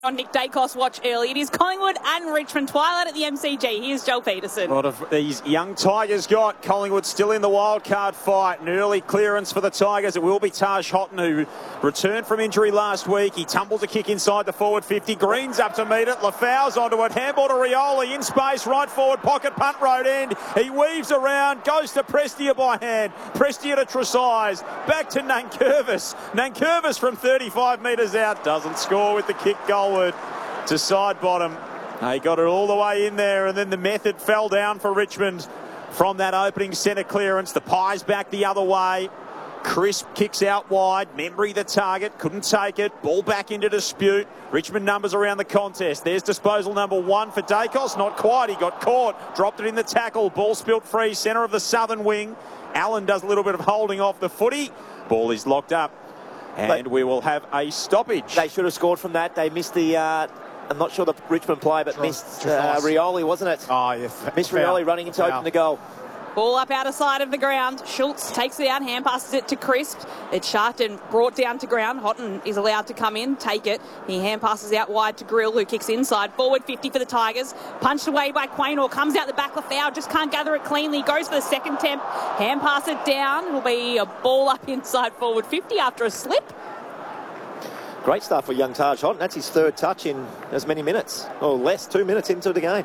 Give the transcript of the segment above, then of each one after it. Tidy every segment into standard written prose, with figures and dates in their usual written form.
On Nick Dacos watch early. It is Collingwood and Richmond twilight at the MCG. Here's Joel Peterson. A lot of these young Tigers got Collingwood still in the wildcard fight. An early clearance for the Tigers. It will be Taj Houghton, who returned from injury last week. He tumbles a kick inside the forward 50. Green's up to meet it. Lafau's onto it. Handball to Rioli in space. Right forward pocket punt road end. He weaves around. Goes to Prestia by hand. Prestia to Tresize. Back to Nankervis. Nankervis from 35 metres out. Doesn't score with the kick goalward to side bottom. He got it all the way in there, and then the method fell down for Richmond from that opening centre clearance. The Pies back the other way. Crisp kicks out wide. Membry the target, couldn't take it. Ball back into dispute. Richmond numbers around the contest. There's disposal number 1 for Dacos. Not quite. He got caught. Dropped it in the tackle. Ball spilt free. Centre of the southern wing. Allen does a little bit of holding off the footy. Ball is locked up. And we will have a stoppage. They should have scored from that. They missed the... I'm not sure the Richmond play, but missed Rioli, wasn't it? Oh, yes. Missed Rioli running in to open the goal. Ball up out of side of the ground. Schultz takes it out, hand passes it to Crisp. It's shot and brought down to ground. Houghton is allowed to come in, take it. He hand passes out wide to Grill, who kicks inside. Forward 50 for the Tigers. Punched away by Quaynor. Comes out the back. Lafau just can't gather it cleanly. Goes for the second attempt. Hand pass it down. It'll be a ball up inside forward 50 after a slip. Great start for young Taj Houghton. That's his third touch in as many minutes, or less, 2 minutes into the game.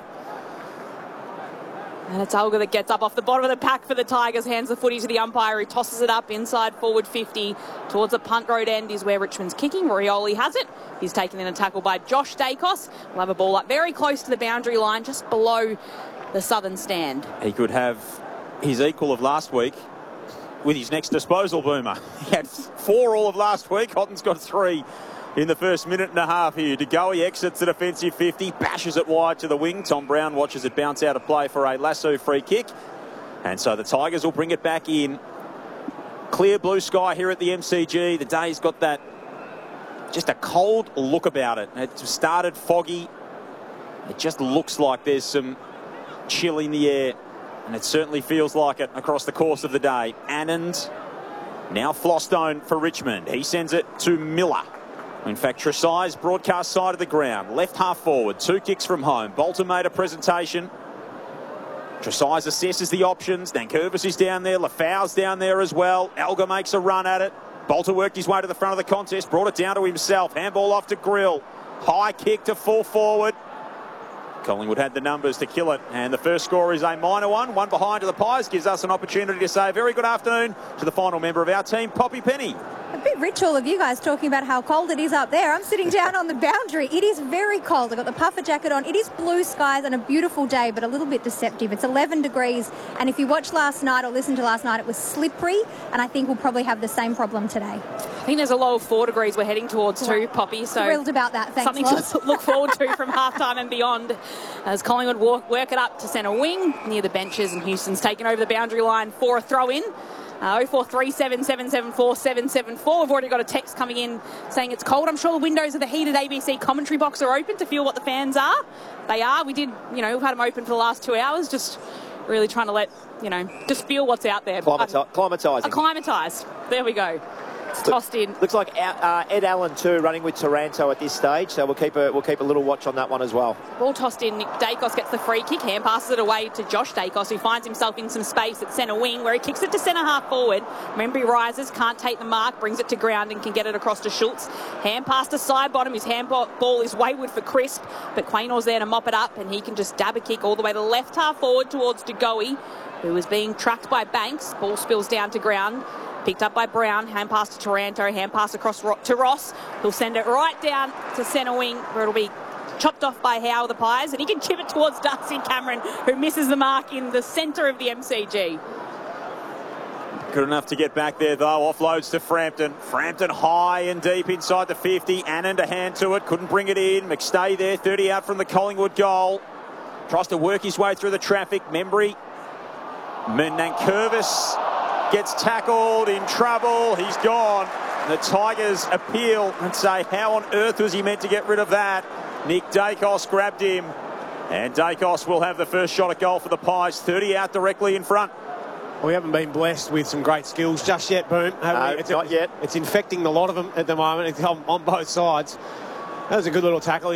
And it's Olga that gets up off the bottom of the pack for the Tigers, hands the footy to the umpire, who tosses it up inside forward 50 towards the punt road end is where Richmond's kicking. Rioli has it. He's taken in a tackle by Josh Dacos. We'll have a ball up very close to the boundary line, just below the southern stand. He could have his equal of last week with his next disposal, Boomer. He had 4 all of last week. Houghton's got 3 in the first minute and a half here. De Goey exits the defensive 50, bashes it wide to the wing. Tom Brown watches it bounce out of play for a lasso free kick. And so the Tigers will bring it back in. Clear blue sky here at the MCG. The day's got that, just a cold look about it. It started foggy. It just looks like there's some chill in the air. And it certainly feels like it across the course of the day. Anand, now Flostone for Richmond. He sends it to Miller. In fact, Tresize, broadcast side of the ground. Left half forward, 2 kicks from home. Bolton made a presentation. Tresize assesses the options. Nankervis is down there. Lafau's down there as well. Elgar makes a run at it. Bolton worked his way to the front of the contest. Brought it down to himself. Handball off to Grill. High kick to full forward. Collingwood had the numbers to kill it, and the first score is a minor one. 1 behind to the Pies gives us an opportunity to say a very good afternoon to the final member of our team, Poppy Penny. A bit rich, all of you guys talking about how cold it is up there. I'm sitting down on the boundary. It is very cold. I've got the puffer jacket on. It is blue skies and a beautiful day, but a little bit deceptive. It's 11 degrees, and if you watched last night or listened to last night, it was slippery, and I think we'll probably have the same problem today. I think there's a low of 4 degrees we're heading towards too, Poppy. So thrilled about that. Thanks, something to look forward to from halftime and beyond as Collingwood work it up to centre wing near the benches, and Houston's taken over the boundary line for a throw-in. 0437 774 774. We've already got a text coming in saying it's cold. I'm sure the windows of the heated ABC commentary box are open to feel what the fans are. They are. We did, we've had them open for the last 2 hours, just really trying to let, just feel what's out there. Acclimatising. Acclimatise. There we go. It's tossed in. Looks like Ed Allen too running with Taranto at this stage, so we'll keep a little watch on that one as well. Ball tossed in. Nick Dacos gets the free kick, hand passes it away to Josh Dacos, who finds himself in some space at centre wing, where he kicks it to centre half forward. Membry rises, can't take the mark, brings it to ground and can get it across to Schultz. Hand pass to side bottom. His ball is wayward for Crisp, but Quaynor's there to mop it up, and he can just dab a kick all the way to left half forward towards De Goey, who is being tracked by Banks. Ball spills down to ground. Picked up by Brown, hand pass to Taranto, hand pass across to Ross, who'll send it right down to centre wing, where it'll be chopped off by Howe, the Pies, and he can chip it towards Darcy Cameron, who misses the mark in the centre of the MCG. Good enough to get back there, though. Offloads to Frampton. Frampton high and deep inside the 50. Anand a hand to it, couldn't bring it in. McStay there, 30 out from the Collingwood goal. Tries to work his way through the traffic. Membry. Nankervis gets tackled, in trouble, he's gone. The Tigers appeal and say, how on earth was he meant to get rid of that? Nick Dacos grabbed him, and Dacos will have the first shot at goal for the Pies. 30 out directly in front. We haven't been blessed with some great skills just yet, Boom. Not yet. It's infecting a lot of them at the moment. It's on both sides. That was a good little tackle.